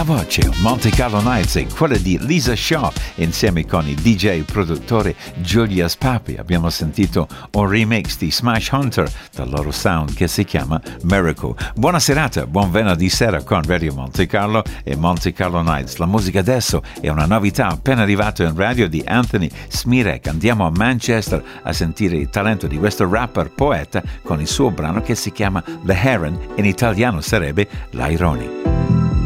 La voce Monte Carlo Nights è quella di Lisa Shaw insieme con il DJ e produttore Julius Papi. Abbiamo sentito un remix di Smash Hunter dal loro sound che si chiama Miracle. Buona serata, buon venerdì sera con Radio Monte Carlo e Monte Carlo Nights. La musica adesso è una novità appena arrivata in radio di Anthony Smirek. Andiamo a Manchester a sentire il talento di questo rapper poeta con il suo brano che si chiama The Heron, in italiano sarebbe L'Ironi.